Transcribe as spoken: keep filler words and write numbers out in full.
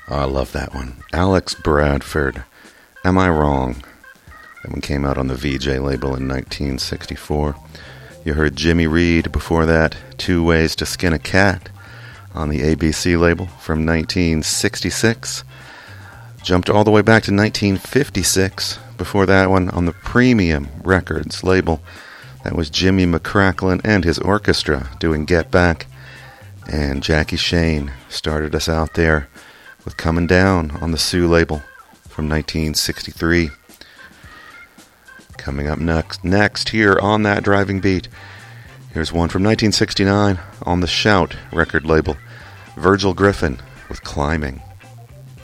Oh, I love that one. Alex Bradford. Am I Wrong? That one came out on the V J label in nineteen sixty-four. You heard Jimmy Reed before that, Two Ways to Skin a Cat, on the A B C label from nineteen sixty-six. Jumped all the way back to nineteen fifty-six. Before that one on the Premium Records label. That was Jimmy McCracklin and his orchestra doing Get Back. And Jackie Shane started us out there with Coming Down on the Sue label from nineteen sixty-three. Coming up next, next here on that driving beat, here's one from nineteen sixty-nine on the Shout record label. Virgil Griffin with Climbing.